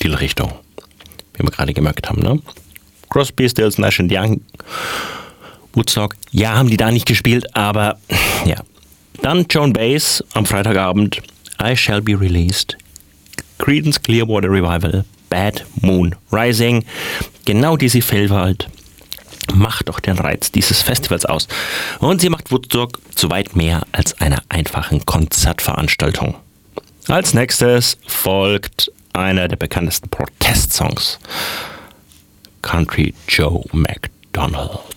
Stilrichtung, wie wir gerade gemerkt haben. Ne? Crosby, Stills, Nash & Young, Woodstock, ja, haben die da nicht gespielt, aber ja. Dann Joan Baez am Freitagabend, I Shall Be Released, Creedence Clearwater Revival, Bad Moon Rising. Genau diese Vielfalt macht doch den Reiz dieses Festivals aus. Und sie macht Woodstock zu weit mehr als einer einfachen Konzertveranstaltung. Als nächstes folgt einer der bekanntesten Protestsongs, Country Joe McDonald.